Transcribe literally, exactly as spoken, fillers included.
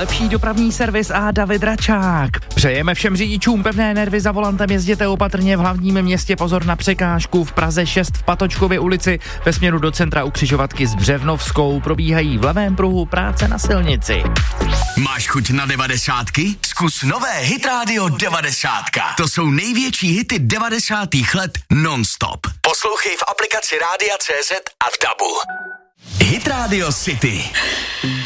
nejlepší dopravní servis a David Račák. Přejeme všem řidičům pevné nervy za volantem, jezděte opatrně v hlavním městě, pozor na překážku. V Praze šest v Patočkově ulici ve směru do centra u křižovatky s Břevnovskou probíhají v levém pruhu práce na silnici. Máš chuť na devadesátky? Zkus nové Hit Radio devadesátka. To jsou největší hity devadesátých let non-stop. Poslouchej v aplikaci Rádia C Z a v dabu. Hit Radio City.